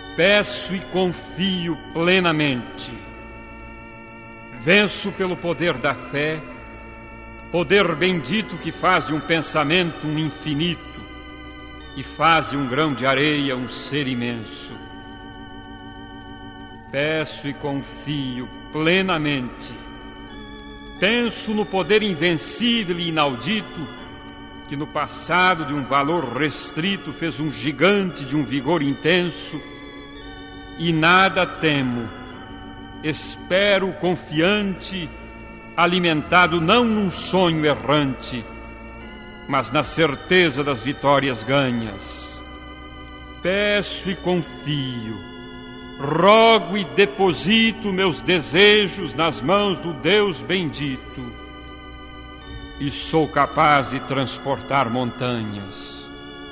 Peço e confio plenamente. Venço pelo poder da fé, poder bendito que faz de um pensamento um infinito e faz de um grão de areia um ser imenso. Peço e confio plenamente. Penso no poder invencível e inaudito que no passado de um valor restrito fez um gigante de um vigor intenso, e nada temo, espero confiante, alimentado não num sonho errante, mas na certeza das vitórias ganhas. Peço e confio, rogo e deposito meus desejos nas mãos do Deus bendito, e sou capaz de transportar montanhas.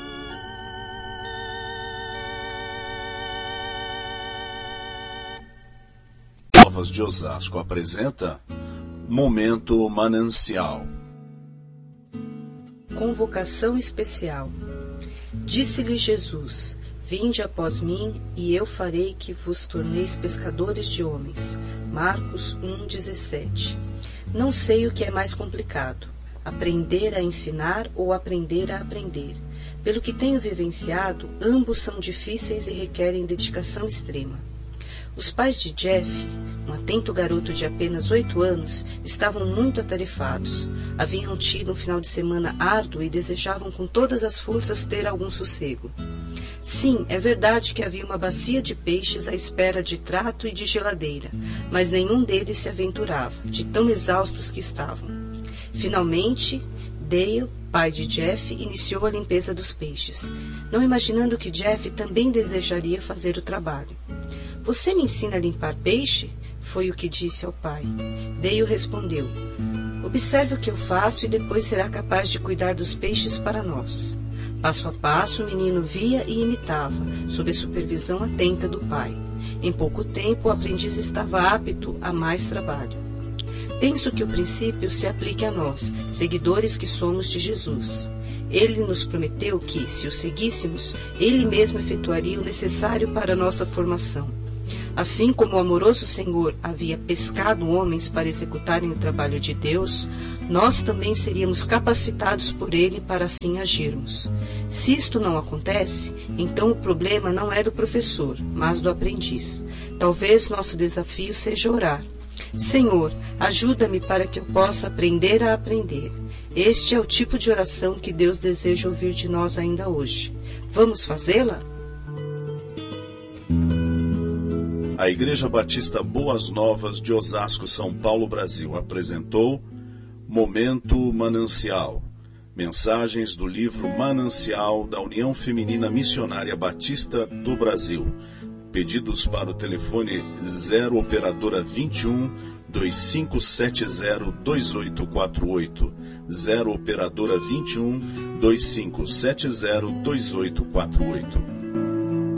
Novas de Osasco apresenta Momento Manancial. Convocação especial. Disse-lhe Jesus: Vinde após mim, e eu farei que vos torneis pescadores de homens. Marcos 1,17. Não sei o que é mais complicado, aprender a ensinar ou aprender a aprender. Pelo que tenho vivenciado, ambos são difíceis e requerem dedicação extrema. Os pais de Jeff, um atento garoto de apenas 8 anos, estavam muito atarefados. Haviam tido um final de semana árduo e desejavam com todas as forças ter algum sossego. Sim, é verdade que havia uma bacia de peixes à espera de trato e de geladeira, mas nenhum deles se aventurava, de tão exaustos que estavam. Finalmente, Dale, pai de Jeff, iniciou a limpeza dos peixes, não imaginando que Jeff também desejaria fazer o trabalho. Você me ensina a limpar peixe? Foi o que disse ao pai. Dale respondeu: Observe o que eu faço e depois será capaz de cuidar dos peixes para nós. Passo a passo, o menino via e imitava, sob a supervisão atenta do pai. Em pouco tempo, o aprendiz estava apto a mais trabalho. Penso que o princípio se aplique a nós, seguidores que somos de Jesus. Ele nos prometeu que, se o seguíssemos, ele mesmo efetuaria o necessário para a nossa formação. Assim como o amoroso Senhor havia pescado homens para executarem o trabalho de Deus, nós também seríamos capacitados por Ele para assim agirmos. Se isto não acontece, então o problema não é do professor, mas do aprendiz. Talvez nosso desafio seja orar. Senhor, ajuda-me para que eu possa aprender a aprender. Este é o tipo de oração que Deus deseja ouvir de nós ainda hoje. Vamos fazê-la? A Igreja Batista Boas Novas de Osasco, São Paulo, Brasil, apresentou Momento Manancial. Mensagens do livro Manancial da União Feminina Missionária Batista do Brasil. Pedidos para o telefone 0 operadora 21 2570 2848. 0 operadora 21 2570 2848.